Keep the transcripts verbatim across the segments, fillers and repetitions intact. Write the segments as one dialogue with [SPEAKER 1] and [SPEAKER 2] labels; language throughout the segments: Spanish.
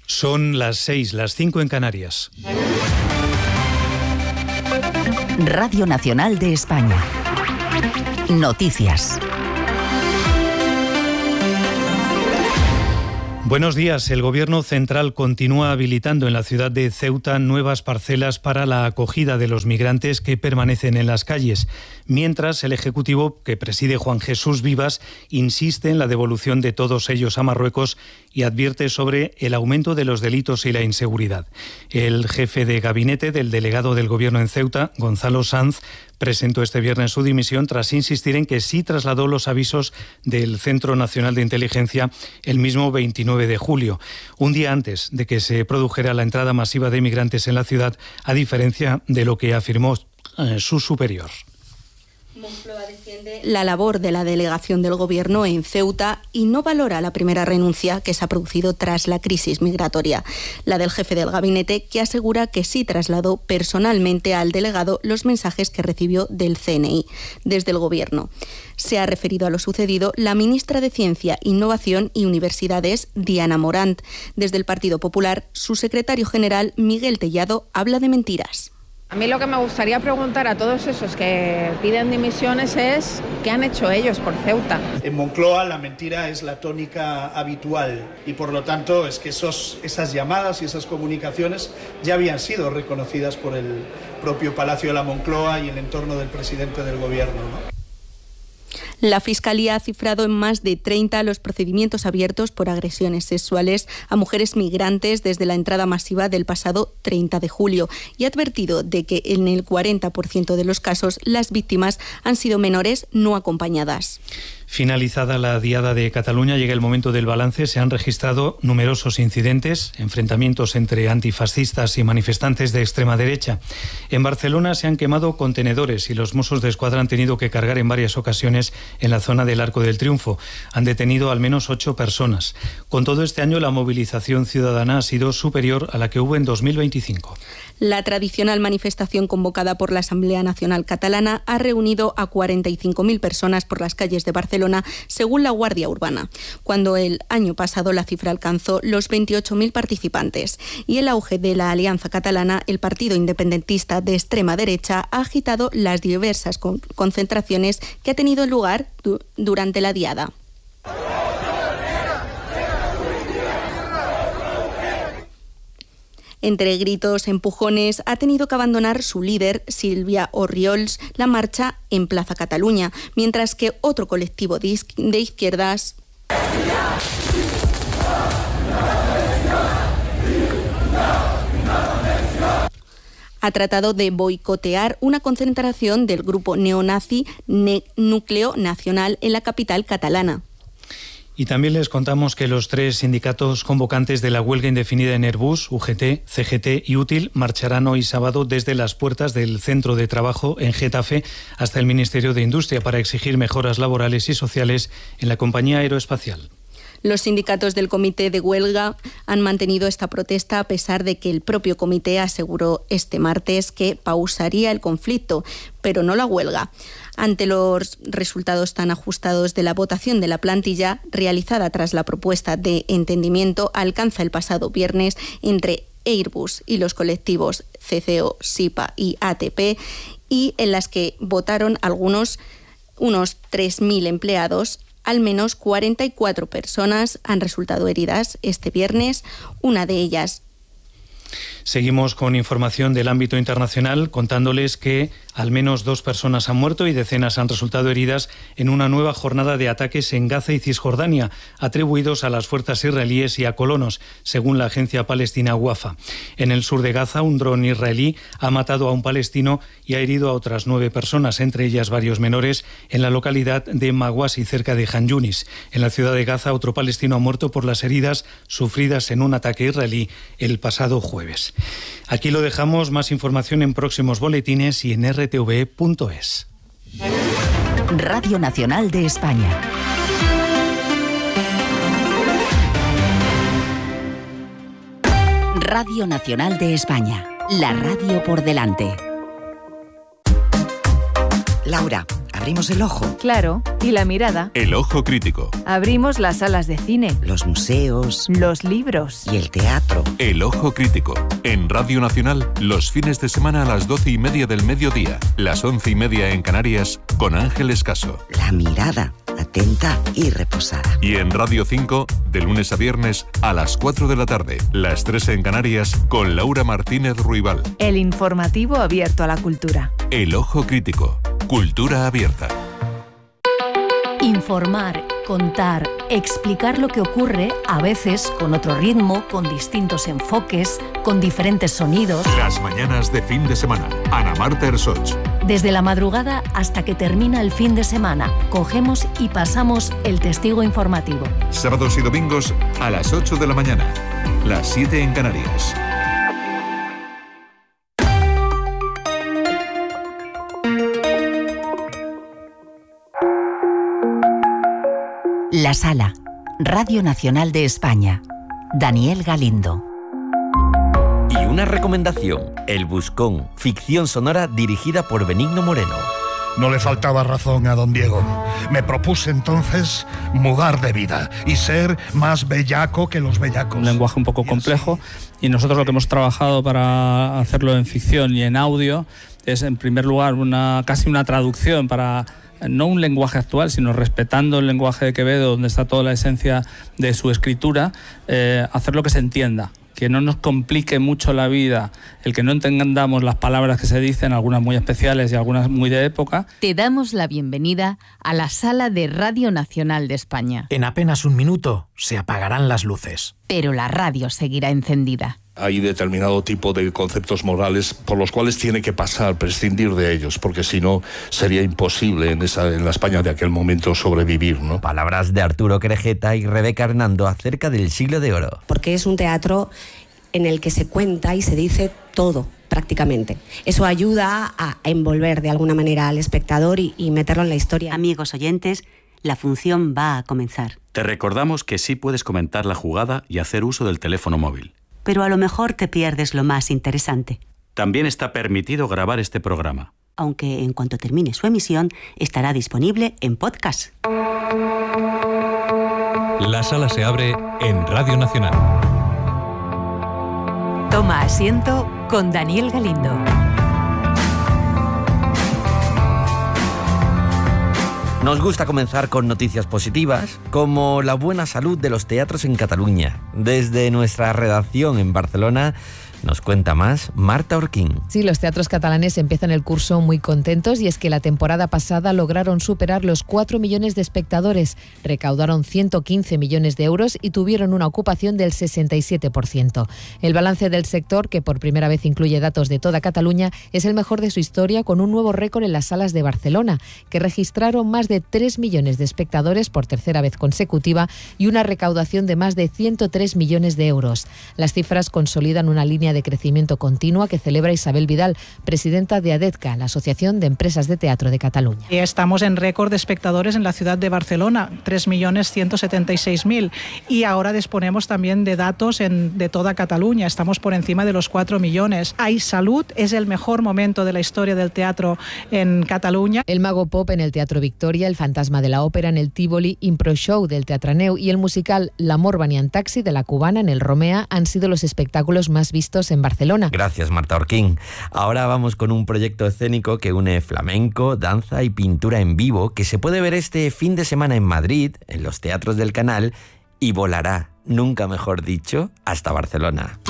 [SPEAKER 1] Son las seis, las cinco en Canarias.
[SPEAKER 2] Radio Nacional de España. Noticias.
[SPEAKER 1] Buenos días. El Gobierno central continúa habilitando en la ciudad de Ceuta nuevas parcelas para la acogida de los migrantes que permanecen en las calles, mientras el Ejecutivo, que preside Juan Jesús Vivas, insiste en la devolución de todos ellos a Marruecos y advierte sobre el aumento de los delitos y la inseguridad. El jefe de gabinete del delegado del Gobierno en Ceuta, Gonzalo Sanz, presentó este viernes su dimisión tras insistir en que sí trasladó los avisos del Centro Nacional de Inteligencia el mismo veintinueve de julio, un día antes de que se produjera la entrada masiva de migrantes en la ciudad, a diferencia de lo que afirmó eh, su superior.
[SPEAKER 3] Moncloa defiende la labor de la delegación del Gobierno en Ceuta y no valora la primera renuncia que se ha producido tras la crisis migratoria, la del jefe del gabinete, que asegura que sí trasladó personalmente al delegado los mensajes que recibió del C N I desde el Gobierno. Se ha referido a lo sucedido la ministra de Ciencia, Innovación y Universidades, Diana Morant. Desde el Partido Popular, su secretario general, Miguel Tellado, habla de mentiras.
[SPEAKER 4] A mí lo que me gustaría preguntar a todos esos que piden dimisiones es ¿qué han hecho ellos por Ceuta?
[SPEAKER 5] En Moncloa la mentira es la tónica habitual y por lo tanto es que esos, esas llamadas y esas comunicaciones ya habían sido reconocidas por el propio Palacio de la Moncloa y el entorno del presidente del Gobierno, ¿no?
[SPEAKER 3] La Fiscalía ha cifrado en más de treinta los procedimientos abiertos por agresiones sexuales a mujeres migrantes desde la entrada masiva del pasado treinta de julio y ha advertido de que en el cuarenta por ciento de los casos las víctimas han sido menores no acompañadas.
[SPEAKER 1] Finalizada la Diada de Cataluña, llega el momento del balance. Se han registrado numerosos incidentes, enfrentamientos entre antifascistas y manifestantes de extrema derecha. En Barcelona se han quemado contenedores y los Mossos de Escuadra han tenido que cargar en varias ocasiones en la zona del Arco del Triunfo. Han detenido al menos ocho personas. Con todo, este año la movilización ciudadana ha sido superior a la que hubo en dos mil veinticinco.
[SPEAKER 3] La tradicional manifestación convocada por la Asamblea Nacional Catalana ha reunido a cuarenta y cinco mil personas por las calles de Barcelona, según la Guardia Urbana, cuando el año pasado la cifra alcanzó los veintiocho mil participantes. Y el auge de la Alianza Catalana, el partido independentista de extrema derecha, ha agitado las diversas con- concentraciones que ha tenido lugar du- durante la Diada. Entre gritos, empujones, ha tenido que abandonar su líder, Sílvia Orriols, la marcha en Plaza Cataluña, mientras que otro colectivo de izquierdas ha tratado de boicotear una concentración del grupo neonazi Ne- Núcleo Nacional en la capital catalana.
[SPEAKER 1] Y también les contamos que los tres sindicatos convocantes de la huelga indefinida en Airbus, U G T, C G T y Útil, marcharán hoy sábado desde las puertas del centro de trabajo en Getafe hasta el Ministerio de Industria para exigir mejoras laborales y sociales en la compañía aeroespacial.
[SPEAKER 3] Los sindicatos del comité de huelga han mantenido esta protesta a pesar de que el propio comité aseguró este martes que pausaría el conflicto, pero no la huelga. Ante los resultados tan ajustados de la votación de la plantilla realizada tras la propuesta de entendimiento alcanza el pasado viernes entre Airbus y los colectivos C C O, SIPA y A T P, y en las que votaron algunos, unos tres mil empleados, al menos cuarenta y cuatro personas han resultado heridas este viernes, una de ellas.
[SPEAKER 1] Seguimos con información del ámbito internacional, contándoles que al menos dos personas han muerto y decenas han resultado heridas en una nueva jornada de ataques en Gaza y Cisjordania, atribuidos a las fuerzas israelíes y a colonos, según la agencia palestina Wafa. En el sur de Gaza, un dron israelí ha matado a un palestino y ha herido a otras nueve personas, entre ellas varios menores, en la localidad de Mawasi, cerca de Han Yunis. En la ciudad de Gaza, otro palestino ha muerto por las heridas sufridas en un ataque israelí el pasado jueves. Aquí lo dejamos, más información en próximos boletines y en r t v punto es.
[SPEAKER 2] Radio Nacional de España. Radio Nacional de España. La radio por delante.
[SPEAKER 6] Laura,
[SPEAKER 2] Abrimos el ojo.
[SPEAKER 6] Claro, y la mirada.
[SPEAKER 7] El ojo crítico.
[SPEAKER 6] Abrimos las salas de cine.
[SPEAKER 2] Los museos.
[SPEAKER 6] Los libros.
[SPEAKER 2] Y el teatro.
[SPEAKER 7] El ojo crítico. En Radio Nacional, los fines de semana a las doce y media del mediodía, las once y media en Canarias, con Ángeles Caso.
[SPEAKER 2] La mirada, atenta y reposada.
[SPEAKER 7] Y en Radio cinco, de lunes a viernes, a las cuatro de la tarde, las tres en Canarias, con Laura Martínez Ruibal.
[SPEAKER 6] El informativo abierto a la cultura.
[SPEAKER 7] El ojo crítico. Cultura abierta.
[SPEAKER 8] Informar, contar, explicar lo que ocurre, a veces con otro ritmo, con distintos enfoques, con diferentes sonidos.
[SPEAKER 7] Las mañanas de fin de semana. Ana Marta Ersoch.
[SPEAKER 8] Desde la madrugada hasta que termina el fin de semana, cogemos y pasamos el testigo informativo.
[SPEAKER 7] Sábados y domingos a las ocho de la mañana. Las siete en Canarias.
[SPEAKER 2] La Sala, Radio Nacional de España. Daniel Galindo.
[SPEAKER 9] Y una recomendación, El Buscón, ficción sonora dirigida por Benigno Moreno.
[SPEAKER 10] No le faltaba razón a don Diego. Me propuse entonces mudar de vida y ser más bellaco que los bellacos.
[SPEAKER 11] Un lenguaje un poco complejo, y nosotros lo que hemos trabajado para hacerlo en ficción y en audio es, en primer lugar, una casi una traducción para... no un lenguaje actual, sino respetando el lenguaje de Quevedo, donde está toda la esencia de su escritura, eh, hacer lo que se entienda, que no nos complique mucho la vida, el que no entendamos las palabras que se dicen, algunas muy especiales y algunas muy de época.
[SPEAKER 12] Te damos la bienvenida a la sala de Radio Nacional de España.
[SPEAKER 13] En apenas un minuto se apagarán las luces.
[SPEAKER 12] Pero la radio seguirá encendida.
[SPEAKER 14] Hay determinado tipo de conceptos morales por los cuales tiene que pasar, prescindir de ellos, porque si no sería imposible en, esa, en la España de aquel momento sobrevivir, ¿no?
[SPEAKER 9] Palabras de Arturo Querejeta y Rebeca Hernando acerca del Siglo de Oro.
[SPEAKER 15] Porque es un teatro en el que se cuenta y se dice todo, prácticamente. Eso ayuda a envolver de alguna manera al espectador y, y meterlo en la historia.
[SPEAKER 16] Amigos oyentes, la función va a comenzar.
[SPEAKER 17] Te recordamos que sí puedes comentar la jugada y hacer uso del teléfono móvil.
[SPEAKER 16] Pero a lo mejor te pierdes lo más interesante.
[SPEAKER 17] También está permitido grabar este programa.
[SPEAKER 16] Aunque en cuanto termine su emisión, estará disponible en podcast.
[SPEAKER 18] La sala se abre en Radio Nacional.
[SPEAKER 2] Toma asiento con Daniel Galindo.
[SPEAKER 9] Nos gusta comenzar con noticias positivas, como la buena salud de los teatros en Cataluña. Desde nuestra redacción en Barcelona nos cuenta más Marta Orquín.
[SPEAKER 19] Sí, los teatros catalanes empiezan el curso muy contentos, y es que la temporada pasada lograron superar los cuatro millones de espectadores, recaudaron ciento quince millones de euros y tuvieron una ocupación del sesenta y siete por ciento. El balance del sector, que por primera vez incluye datos de toda Cataluña, es el mejor de su historia, con un nuevo récord en las salas de Barcelona, que registraron más de tres millones de espectadores por tercera vez consecutiva y una recaudación de más de ciento tres millones de euros. Las cifras consolidan una línea de crecimiento continua que celebra Isabel Vidal, presidenta de ADETCA, la Asociación de Empresas de Teatro de Cataluña.
[SPEAKER 20] Estamos en récord de espectadores en la ciudad de Barcelona, tres millones ciento setenta y seis mil, y ahora disponemos también de datos en, de toda Cataluña, estamos por encima de los cuatro millones. Hay salud, es el mejor momento de la historia del teatro en Cataluña.
[SPEAKER 19] El Mago Pop en el Teatro Victoria, el Fantasma de la Ópera en el Tívoli, Impro Show del Teatraneu y el musical L'Amor va en taxi de la Cubana en el Romea han sido los espectáculos más vistos en Barcelona.
[SPEAKER 9] Gracias, Marta Orquín. Ahora vamos con un proyecto escénico que une flamenco, danza y pintura en vivo, que se puede ver este fin de semana en Madrid, en los teatros del Canal, y volará, nunca mejor dicho, hasta Barcelona.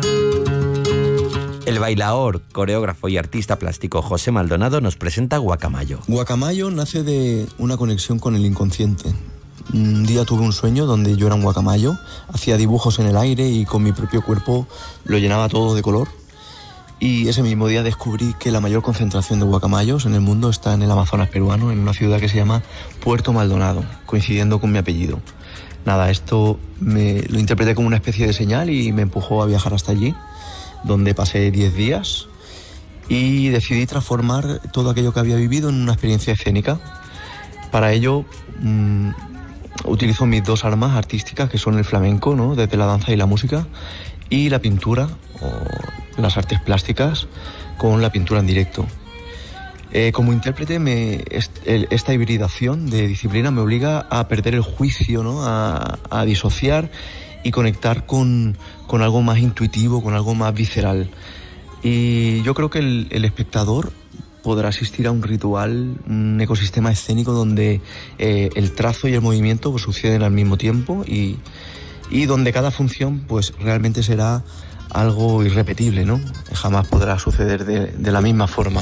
[SPEAKER 9] El bailaor, coreógrafo y artista plástico José Maldonado nos presenta Guacamayo.
[SPEAKER 21] Guacamayo nace de una conexión con el inconsciente. Un día tuve un sueño donde yo era un guacamayo, hacía dibujos en el aire y con mi propio cuerpo lo llenaba todo de color. Y ese mismo día descubrí que la mayor concentración de guacamayos en el mundo está en el Amazonas peruano, en una ciudad que se llama Puerto Maldonado, coincidiendo con mi apellido. Nada, esto me lo interpreté como una especie de señal y me empujó a viajar hasta allí, donde pasé diez días y decidí transformar todo aquello que había vivido en una experiencia escénica. Para ello mmm, utilizo mis dos armas artísticas, que son el flamenco, ¿no?, desde la danza y la música, y la pintura o las artes plásticas con la pintura en directo. Eh, como intérprete, me, est, el, esta hibridación de disciplina me obliga a perder el juicio, ¿no? a, a disociar y conectar con, con algo más intuitivo, con algo más visceral. Y yo creo que el, el espectador podrá asistir a un ritual, un ecosistema escénico donde eh, el trazo y el movimiento pues, suceden al mismo tiempo y, y donde cada función pues, realmente será algo irrepetible, ¿no? Jamás podrá suceder de, de la misma forma.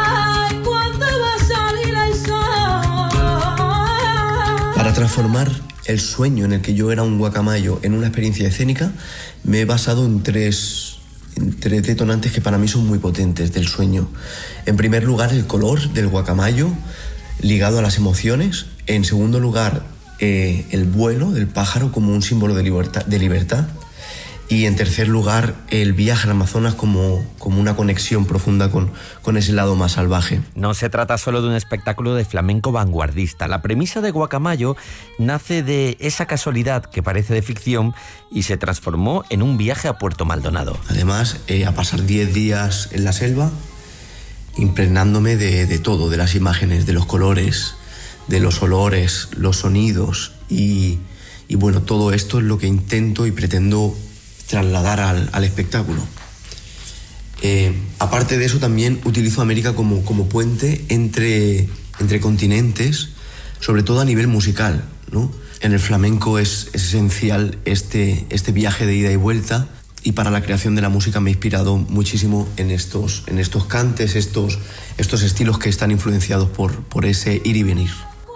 [SPEAKER 4] Para transformar el sueño en el que yo era un guacamayo en una experiencia escénica, me he basado en tres, en tres detonantes que para mí son muy potentes del sueño. En primer lugar, el color del guacamayo ligado a las emociones. En segundo lugar, eh, el vuelo del pájaro como un símbolo de libertad. De libertad. Y en tercer lugar, el viaje al Amazonas como, como una conexión profunda con, con ese lado más salvaje.
[SPEAKER 9] No se trata solo de un espectáculo de flamenco vanguardista. La premisa de Guacamayo nace de esa casualidad que parece de ficción y se transformó en un viaje a Puerto Maldonado.
[SPEAKER 4] Además, eh, a pasar diez días en la selva, impregnándome de, de todo, de las imágenes, de los colores, de los olores, los sonidos y, y bueno, todo esto es lo que intento y pretendo trasladar al, al espectáculo. Eh, aparte de eso, también utilizo América como, como puente entre, entre continentes, sobre todo a nivel musical, ¿no? En el flamenco es, es esencial este, este viaje de ida y vuelta, y para la creación de la música me he inspirado muchísimo en estos, en estos cantes, estos, estos estilos que están influenciados por, por ese ir y venir.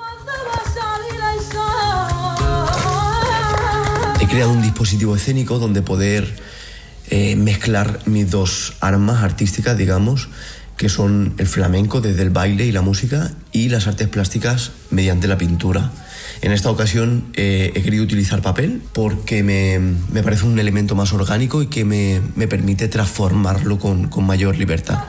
[SPEAKER 4] He creado un dispositivo escénico donde poder eh, mezclar mis dos armas artísticas, digamos, que son el flamenco desde el baile y la música y las artes plásticas mediante la pintura. En esta ocasión eh, he querido utilizar papel porque me, me parece un elemento más orgánico y que me, me permite transformarlo con, con mayor libertad.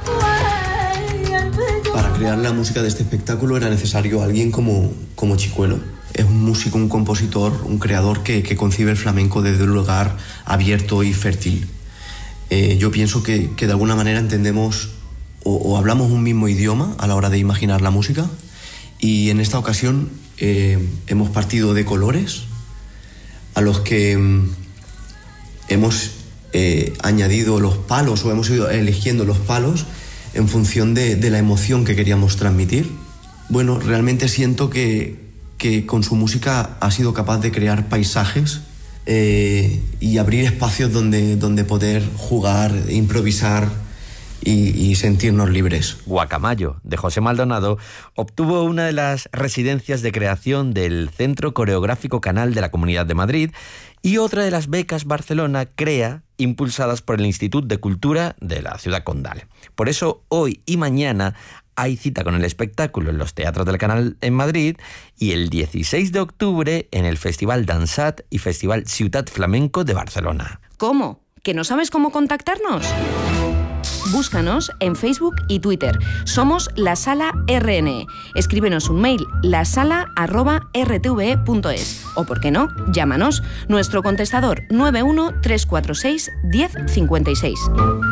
[SPEAKER 4] Para crear la música de este espectáculo era necesario alguien como, como Chicuelo. Es un músico, un compositor, un creador que, que concibe el flamenco desde un lugar abierto y fértil. Eh, yo pienso que, que de alguna manera entendemos o, o hablamos un mismo idioma a la hora de imaginar la música, y en esta ocasión eh, hemos partido de colores a los que mm, hemos eh, añadido los palos o hemos ido eligiendo los palos en función de, de la emoción que queríamos transmitir. Bueno, realmente siento que que con su música ha sido capaz de crear paisajes eh, y abrir espacios donde, donde poder jugar, improvisar y, y sentirnos libres.
[SPEAKER 9] Guacamayo, de José Maldonado, obtuvo una de las residencias de creación del Centro Coreográfico Canal de la Comunidad de Madrid y otra de las becas Barcelona CREA, impulsadas por el Instituto de Cultura de la Ciudad Condal. Por eso, hoy y mañana hay cita con el espectáculo en los teatros del Canal en Madrid y el dieciséis de octubre en el Festival Dansat y Festival Ciutat Flamenco de Barcelona.
[SPEAKER 22] ¿Cómo? ¿Que no sabes cómo contactarnos? Búscanos en Facebook y Twitter. Somos La Sala R N E. Escríbenos un mail, lasala arroba r t v e punto es. O, por qué no, llámanos. Nuestro contestador nueve uno tres cuatro seis uno cero cinco seis.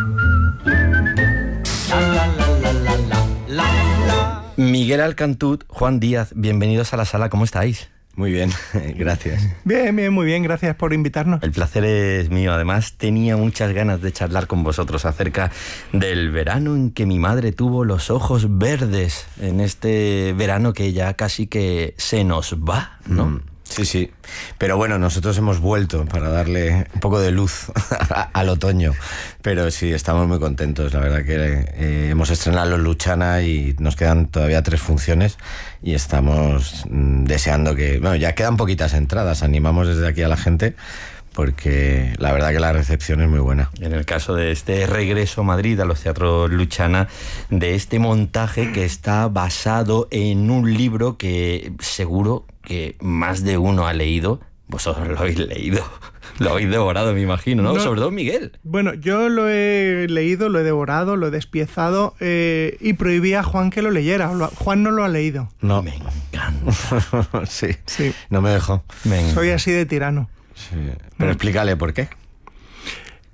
[SPEAKER 9] Miguel Alcantut, Juan Díaz, bienvenidos a La Sala, ¿cómo estáis?
[SPEAKER 23] Muy bien, gracias.
[SPEAKER 24] Bien, bien, muy bien, gracias por invitarnos.
[SPEAKER 9] El placer es mío. Además, tenía muchas ganas de charlar con vosotros acerca del verano en que mi madre tuvo los ojos verdes, en este verano que ya casi que se nos va, ¿no?
[SPEAKER 23] Mm. Sí, sí. Pero bueno, nosotros hemos vuelto para darle un poco de luz al otoño. Pero sí, estamos muy contentos. La verdad que eh, hemos estrenado Los Luchana y nos quedan todavía tres funciones y estamos mm, deseando que... Bueno, ya quedan poquitas entradas. Animamos desde aquí a la gente porque la verdad que la recepción es muy buena.
[SPEAKER 9] En el caso de este regreso a Madrid, a los teatros Luchana, de este montaje que está basado en un libro que seguro que más de uno ha leído. Vosotros lo habéis leído, lo habéis devorado, me imagino, ¿no? no Sobre todo Miguel.
[SPEAKER 24] Bueno, yo lo he leído, lo he devorado, lo he despiezado eh, y prohibí a Juan que lo leyera. Juan no lo ha leído.
[SPEAKER 23] No.
[SPEAKER 9] Me encanta.
[SPEAKER 23] sí.
[SPEAKER 24] sí,
[SPEAKER 23] no me dejó.
[SPEAKER 24] Soy así de tirano.
[SPEAKER 23] Sí. Pero explícale por qué.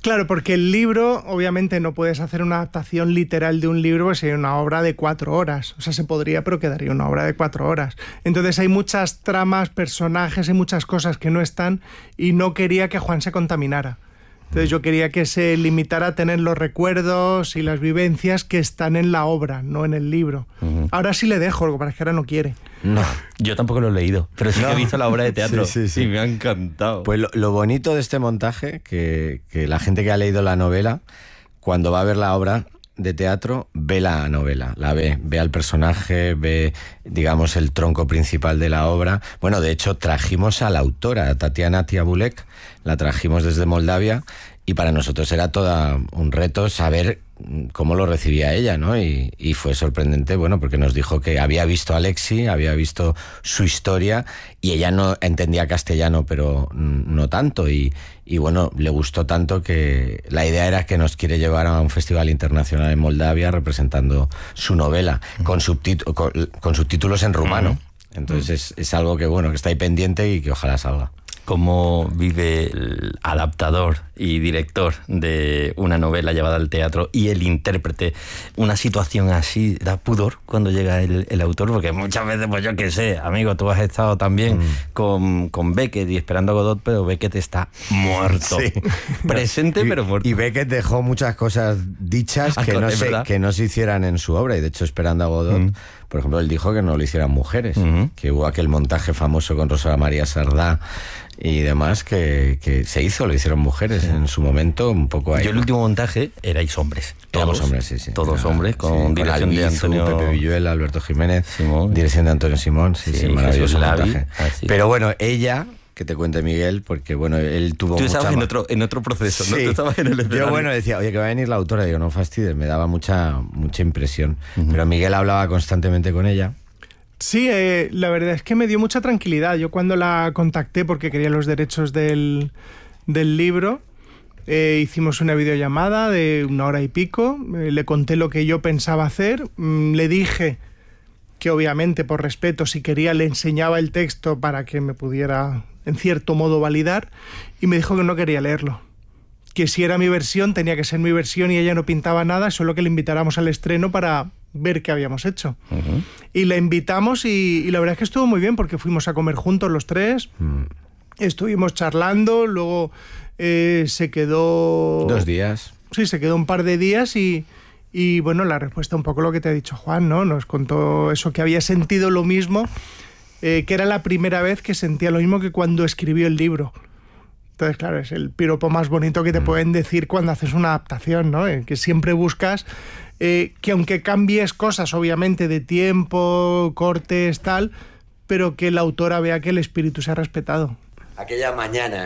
[SPEAKER 24] Claro, porque el libro, obviamente no puedes hacer una adaptación literal de un libro, porque sería una obra de cuatro horas. O sea, se podría, pero quedaría una obra de cuatro horas. Entonces hay muchas tramas, personajes, hay muchas cosas que no están y no quería que Juan se contaminara. Entonces yo quería que se limitara a tener los recuerdos y las vivencias que están en la obra, no en el libro. Uh-huh. Ahora sí le dejo, lo que pasa es que ahora no quiere.
[SPEAKER 9] No, yo tampoco lo he leído, pero sí
[SPEAKER 23] no.
[SPEAKER 9] que he visto la obra de teatro.
[SPEAKER 23] Sí, sí, sí.
[SPEAKER 9] Y me ha encantado.
[SPEAKER 23] Pues lo, lo bonito de este montaje, que, que la gente que ha leído la novela, cuando va a ver la obra de teatro, ve la novela, la ve, ve al personaje, ve, digamos, el tronco principal de la obra. Bueno, de hecho, trajimos a la autora, a Tatiana Tiabulek, la trajimos desde Moldavia, y para nosotros era todo un reto saber cómo lo recibía ella, ¿no? Y, y fue sorprendente, bueno, porque nos dijo que había visto a Alexi, había visto su historia, y ella no entendía castellano, pero no tanto, y, y bueno, le gustó tanto que la idea era que nos quiere llevar a un festival internacional en Moldavia representando su novela, con, subtítulos, con, con subtítulos en rumano. Uh-huh. Entonces uh-huh. es, es algo que, bueno, que está ahí pendiente y que ojalá salga.
[SPEAKER 9] ¿Cómo vive el adaptador y director de una novela llevada al teatro y el intérprete una situación así? ¿Da pudor cuando llega el, el autor? Porque muchas veces, pues yo qué sé, amigo, tú has estado también mm. con, con Beckett y Esperando a Godot, pero Beckett está muerto. Sí. Presente, y, pero muerto.
[SPEAKER 23] Y Beckett dejó muchas cosas dichas que, no se, que no se hicieran en su obra, y de hecho Esperando a Godot, mm. por ejemplo, él dijo que no lo hicieran mujeres, mm-hmm. que hubo aquel montaje famoso con Rosa María Sardá y demás que, que se hizo, lo hicieron mujeres sí. en su momento, un poco ahí.
[SPEAKER 9] Yo el último montaje erais hombres.
[SPEAKER 23] Todos
[SPEAKER 9] Éramos
[SPEAKER 23] hombres, sí, sí.
[SPEAKER 9] Todos
[SPEAKER 23] Era,
[SPEAKER 9] hombres, con
[SPEAKER 23] sí,
[SPEAKER 9] dirección
[SPEAKER 23] con Albizu,
[SPEAKER 9] de Antonio...
[SPEAKER 23] Pepe Villuela, Alberto Jiménez,
[SPEAKER 9] Simón.
[SPEAKER 23] Dirección de Antonio Simón, sí, sí, sí maravilloso montaje.
[SPEAKER 9] Así.
[SPEAKER 23] Pero bueno, ella... Que te cuente Miguel, porque bueno, él tuvo
[SPEAKER 9] Tú
[SPEAKER 23] mucha
[SPEAKER 9] estabas en
[SPEAKER 23] ma-
[SPEAKER 9] otro, en otro proceso, ¿no?
[SPEAKER 23] Sí.
[SPEAKER 9] Tú estabas en el escenario.
[SPEAKER 23] Yo bueno decía, oye, que va a venir la autora, digo, no fastidies, me daba mucha, mucha impresión. Uh-huh. Pero Miguel hablaba constantemente con ella.
[SPEAKER 24] Sí, eh, la verdad es que me dio mucha tranquilidad. Yo cuando la contacté porque quería los derechos del, del libro, eh, hicimos una videollamada de una hora y pico, eh, le conté lo que yo pensaba hacer, mmm, le dije que obviamente por respeto, si quería, le enseñaba el texto para que me pudiera en cierto modo validar, y me dijo que no quería leerlo, que si era mi versión tenía que ser mi versión y ella no pintaba nada, solo que le invitáramos al estreno para ver qué habíamos hecho. Uh-huh. Y la invitamos y, y la verdad es que estuvo muy bien porque fuimos a comer juntos los tres, uh-huh. estuvimos charlando, luego eh, se quedó...
[SPEAKER 23] Dos días.
[SPEAKER 24] Sí, se quedó un par de días y... Y bueno, la respuesta un poco lo que te ha dicho Juan, ¿no? Nos contó eso, que había sentido lo mismo, eh, que era la primera vez que sentía lo mismo que cuando escribió el libro. Entonces, claro, es el piropo más bonito que te mm. pueden decir cuando haces una adaptación, ¿no? Eh, que siempre buscas eh, que aunque cambies cosas, obviamente, de tiempo, cortes, tal, pero que la autora vea que el espíritu se ha respetado.
[SPEAKER 1] Aquella mañana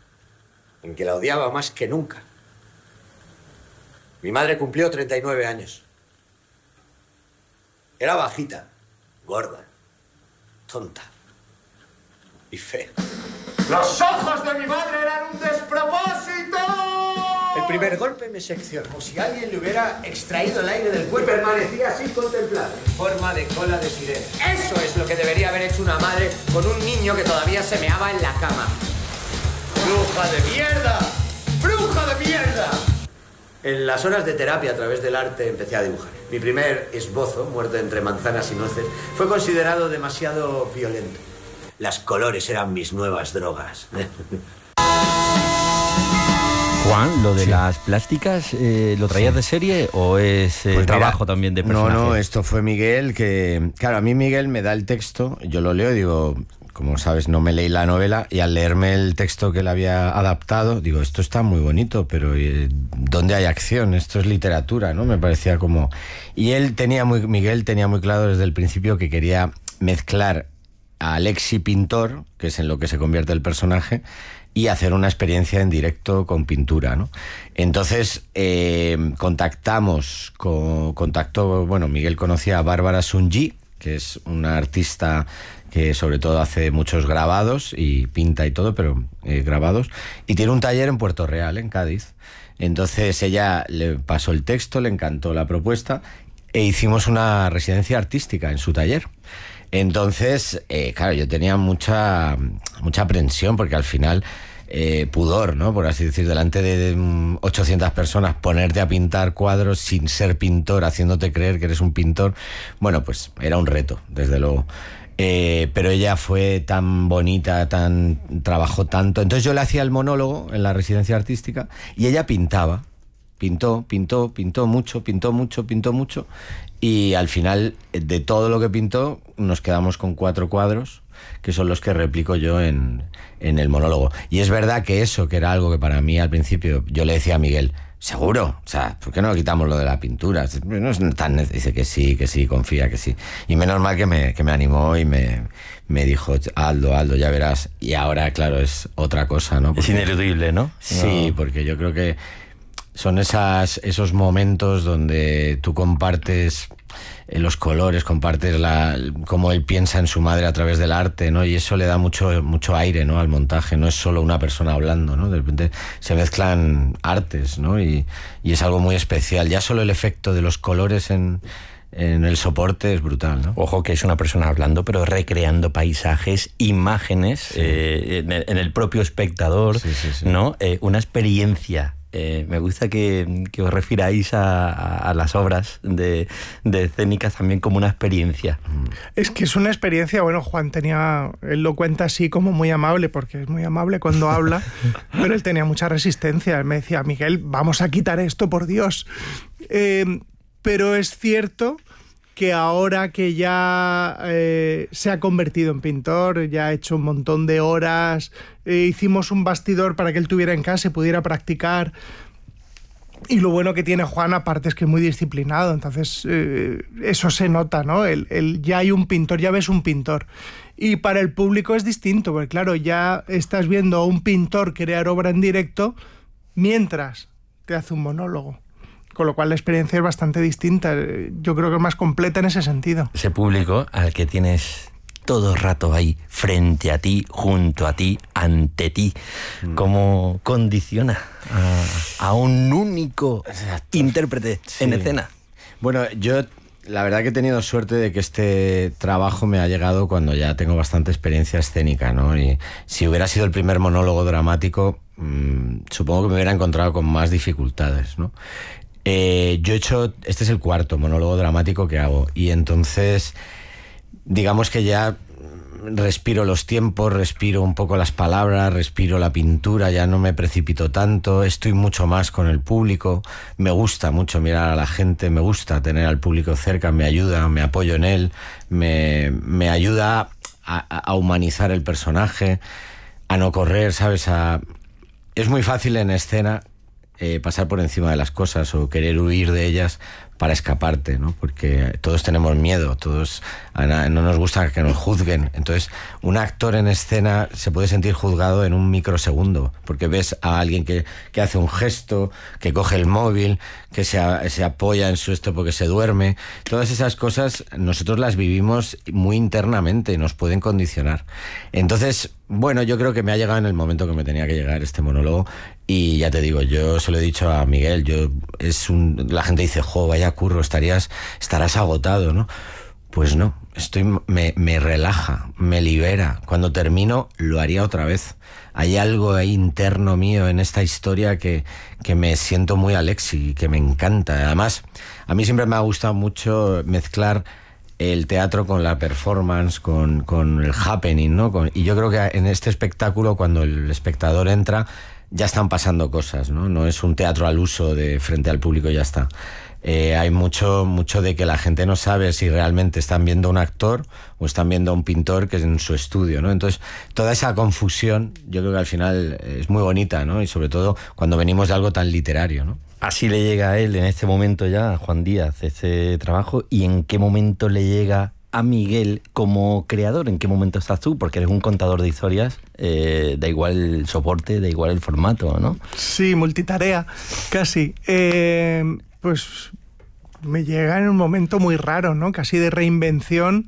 [SPEAKER 1] en que la odiaba más que nunca. Mi madre cumplió treinta y nueve años. Era bajita, gorda, tonta y fea.
[SPEAKER 3] ¡Los ojos de mi madre eran un despropósito!
[SPEAKER 1] El primer golpe me seccionó, como si alguien le hubiera extraído el aire del cuerpo. Y permanecía así contemplable, en forma de cola de sirena. Eso es lo que debería haber hecho una madre con un niño que todavía se meaba en la cama. ¡Bruja de mierda! ¡Bruja de mierda! En las horas de terapia a través del arte empecé a dibujar. Mi primer esbozo, muerto entre manzanas y nueces, fue considerado demasiado violento. Las colores eran mis nuevas drogas.
[SPEAKER 9] Juan, ¿lo de sí. las plásticas eh, lo traías sí. de serie o es eh, pues trabajo mira, también de personaje?
[SPEAKER 23] No, no, esto fue Miguel, que... Claro, a mí Miguel me da el texto, yo lo leo y digo... Como sabes, no me leí la novela y al leerme el texto que él había adaptado, digo, esto está muy bonito, pero ¿dónde hay acción? Esto es literatura, ¿no? Me parecía como... Y él tenía muy... Miguel tenía muy claro desde el principio que quería mezclar a Alexi pintor, que es en lo que se convierte el personaje, y hacer una experiencia en directo con pintura, ¿no? Entonces, eh, contactamos, con, contactó, bueno, Miguel conocía a Bárbara Sunji, que es una artista que sobre todo hace muchos grabados y pinta y todo, pero eh, grabados, y tiene un taller en Puerto Real, en Cádiz. Entonces ella le pasó el texto, le encantó la propuesta e hicimos una residencia artística en su taller. Entonces, eh, claro, yo tenía mucha, mucha aprensión porque al final eh, pudor, ¿no? Por así decir, delante de ochocientas personas, ponerte a pintar cuadros sin ser pintor, haciéndote creer que eres un pintor. Bueno, pues era un reto, desde luego. Eh, pero ella fue tan bonita, tan trabajó tanto. Entonces yo le hacía el monólogo en la residencia artística y ella pintaba. Pintó, pintó, pintó mucho, pintó mucho, pintó mucho. Y al final, de todo lo que pintó, nos quedamos con cuatro cuadros, que son los que replico yo en, en el monólogo. Y es verdad que eso, que era algo que para mí al principio, yo le decía a Miguel, ¿seguro? O sea, ¿por qué no quitamos lo de la pintura? No es tan... Dice que sí, que sí, confía, que sí. Y menos mal que me, que me animó y me, me dijo, Aldo, Aldo, ya verás. Y ahora, claro, es otra cosa, ¿no? Porque,
[SPEAKER 9] es ineludible, ¿no?
[SPEAKER 23] Sí, no. Porque yo creo que son esas, esos momentos donde tú compartes los colores, compartes la, cómo él piensa en su madre a través del arte, ¿no? Y eso le da mucho, mucho aire, ¿no? Al montaje. No es solo una persona hablando, ¿no? De repente se mezclan artes, ¿no? Y, y es algo muy especial. Ya solo el efecto de los colores en, en el soporte es brutal, ¿no?
[SPEAKER 9] Ojo que es una persona hablando, pero recreando paisajes, imágenes, sí. eh, en, el, en el propio espectador, sí, sí, sí. ¿no? Eh, una experiencia. Eh, me gusta que, que os refiráis a, a, a las obras de, de escénicas también como una experiencia.
[SPEAKER 24] Es que es una experiencia, bueno, Juan tenía, él lo cuenta así como muy amable, porque es muy amable cuando habla, pero él tenía mucha resistencia. Él me decía, Miguel, vamos a quitar esto, por Dios. Eh, pero es cierto que ahora que ya eh, se ha convertido en pintor, ya ha hecho un montón de horas, eh, hicimos un bastidor para que él tuviera en casa y pudiera practicar. Y lo bueno que tiene Juan, aparte, es que es muy disciplinado, entonces eh, eso se nota, ¿no? El, el, ya hay un pintor, ya ves un pintor. Y para el público es distinto, porque claro, ya estás viendo a un pintor crear obra en directo mientras te hace un monólogo. Con lo cual la experiencia es bastante distinta. Yo creo que es más completa en ese sentido.
[SPEAKER 9] Ese público al que tienes todo el rato ahí, frente a ti, junto a ti, ante ti, mm. ¿cómo condiciona a, a un único Exacto. intérprete sí. en escena?
[SPEAKER 23] Bueno, yo la verdad que he tenido suerte de que este trabajo me ha llegado cuando ya tengo bastante experiencia escénica, ¿no? Y si hubiera sido el primer monólogo dramático, mmm, supongo que me hubiera encontrado con más dificultades, ¿no? Eh, yo he hecho, este es el cuarto monólogo dramático que hago y entonces digamos que ya respiro los tiempos, respiro un poco las palabras, respiro la pintura, ya no me precipito tanto, estoy mucho más con el público, me gusta mucho mirar a la gente, me gusta tener al público cerca, me ayuda, me apoyo en él, me, me ayuda a, a humanizar el personaje, a no correr, ¿sabes? A... Es muy fácil en escena Eh, pasar por encima de las cosas o querer huir de ellas para escaparte, ¿no? Porque todos tenemos miedo, todos no nos gusta que nos juzguen. Entonces, un actor en escena se puede sentir juzgado en un microsegundo, porque ves a alguien que, que hace un gesto, que coge el móvil, que se, se apoya en su esto porque se duerme. Todas esas cosas nosotros las vivimos muy internamente y nos pueden condicionar. Entonces, bueno, yo creo que me ha llegado en el momento que me tenía que llegar este monólogo. Y ya te digo, yo se lo he dicho a Miguel, yo es un, la gente dice, jo, vaya curro, estarías, estarás agotado, ¿no? Pues no, estoy, me, me relaja, me libera. Cuando termino, lo haría otra vez. Hay algo ahí interno mío en esta historia que, que me siento muy Alexi, que me encanta. Además, a mí siempre me ha gustado mucho mezclar el teatro con la performance, con, con el happening, ¿no? Con, y yo creo que en este espectáculo, cuando el espectador entra, ya están pasando cosas, ¿no? No es un teatro al uso de frente al público y ya está. Eh, hay mucho, mucho de que la gente no sabe si realmente están viendo a un actor o están viendo a un pintor que es en su estudio, ¿no? Entonces, toda esa confusión yo creo que al final es muy bonita, ¿no? Y sobre todo cuando venimos de algo tan literario, ¿no?
[SPEAKER 9] Así le llega a él en este momento ya, a Juan Díaz, este trabajo. ¿Y en qué momento le llega a Miguel como creador? ¿En qué momento estás tú? Porque eres un contador de historias, eh, da igual el soporte, da igual el formato, ¿no?
[SPEAKER 24] Sí, multitarea, casi. Eh, pues me llega en un momento muy raro, ¿no? Casi de reinvención,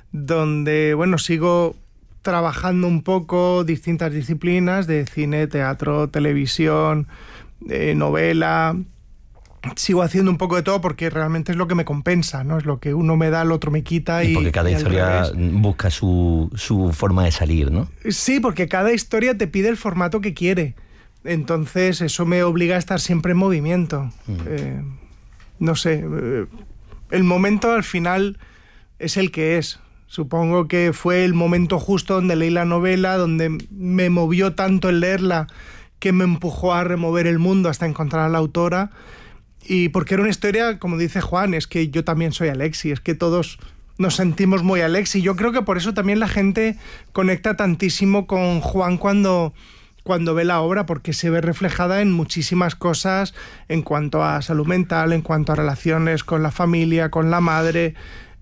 [SPEAKER 24] donde, bueno, sigo trabajando un poco distintas disciplinas de cine, teatro, televisión, eh, novela, sigo haciendo un poco de todo porque realmente es lo que me compensa, ¿no? Es lo que uno me da, el otro me quita. Y,
[SPEAKER 9] y porque cada
[SPEAKER 24] y
[SPEAKER 9] historia busca su, su forma de salir, ¿no?
[SPEAKER 24] Sí, porque cada historia te pide el formato que quiere. Entonces eso me obliga a estar siempre en movimiento. Mm. Eh, no sé, eh, el momento al final es el que es. Supongo que fue el momento justo donde leí la novela, donde me movió tanto el leerla que me empujó a remover el mundo hasta encontrar a la autora. Y porque era una historia, como dice Juan, es que yo también soy Alexi, es que todos nos sentimos muy Alexi. Yo creo que por eso también la gente conecta tantísimo con Juan cuando, cuando ve la obra, porque se ve reflejada en muchísimas cosas en cuanto a salud mental, en cuanto a relaciones con la familia, con la madre.